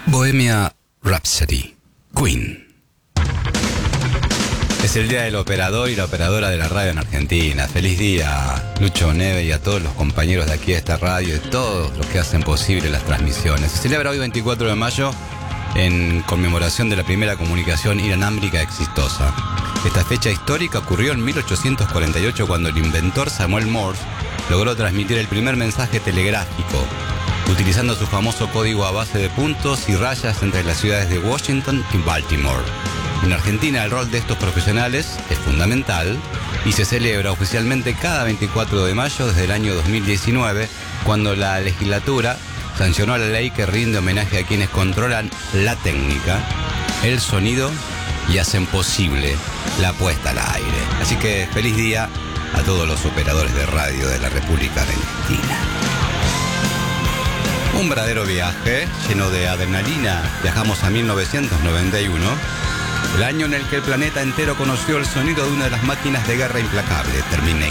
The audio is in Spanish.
Bohemia Rhapsody, Queen. Es el día del operador y la operadora de la radio en Argentina. Feliz día, Lucho Neve, y a todos los compañeros de aquí de esta radio y todos los que hacen posible las transmisiones. Se celebra hoy 24 de mayo en conmemoración de la primera comunicación inalámbrica exitosa. Esta fecha histórica ocurrió en 1848 cuando el inventor Samuel Morse logró transmitir el primer mensaje telegráfico, utilizando su famoso código a base de puntos y rayas entre las ciudades de Washington y Baltimore. En Argentina el rol de estos profesionales es fundamental y se celebra oficialmente cada 24 de mayo desde el año 2019, cuando la legislatura sancionó la ley que rinde homenaje a quienes controlan la técnica, el sonido y hacen posible la puesta al aire. Así que feliz día a todos los operadores de radio de la República Argentina. Un verdadero viaje lleno de adrenalina. Viajamos a 1991, el año en el que el planeta entero conoció el sonido de una de las máquinas de guerra implacable, Terminator.